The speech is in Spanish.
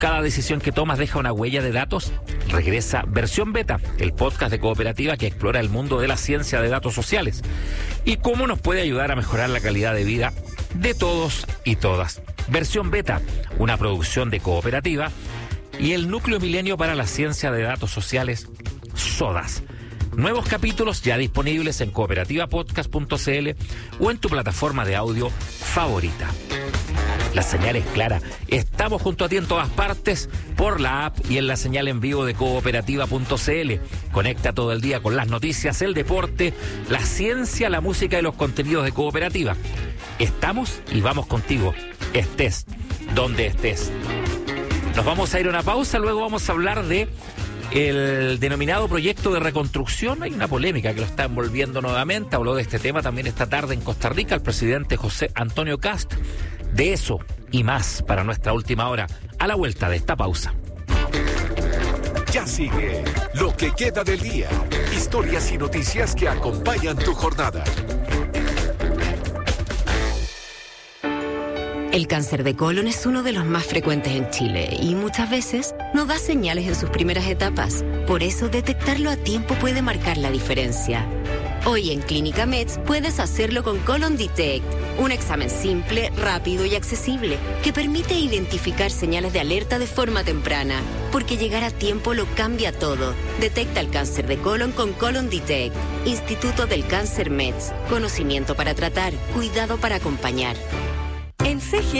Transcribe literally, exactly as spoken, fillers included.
Cada decisión que tomas deja una huella de datos. Regresa Versión Beta, el podcast de Cooperativa que explora el mundo de la ciencia de datos sociales y cómo nos puede ayudar a mejorar la calidad de vida de todos y todas. Versión Beta, una producción de Cooperativa y el Núcleo Milenio para la Ciencia de Datos Sociales, SODAS. Nuevos capítulos ya disponibles en cooperativa podcast punto c l o en tu plataforma de audio favorita. La señal es clara. Estamos junto a ti en todas partes, por la app y en la señal en vivo de cooperativa punto c l. Conecta todo el día con las noticias, el deporte, la ciencia, la música y los contenidos de Cooperativa. Estamos y vamos contigo, estés donde estés. Nos vamos a ir a una pausa, luego vamos a hablar de el denominado proyecto de reconstrucción. Hay una polémica que lo está envolviendo nuevamente. Habló de este tema también esta tarde en Costa Rica el presidente José Antonio Kast. De eso y más para nuestra última hora, a la vuelta de esta pausa. Ya sigue lo que queda del día. Historias y noticias que acompañan tu jornada. El cáncer de colon es uno de los más frecuentes en Chile y muchas veces no da señales en sus primeras etapas. Por eso, detectarlo a tiempo puede marcar la diferencia. Hoy en Clínica Meds puedes hacerlo con Colon Detect, un examen simple, rápido y accesible que permite identificar señales de alerta de forma temprana, porque llegar a tiempo lo cambia todo. Detecta el cáncer de colon con Colon Detect. Instituto del Cáncer Meds. Conocimiento para tratar, cuidado para acompañar. En C G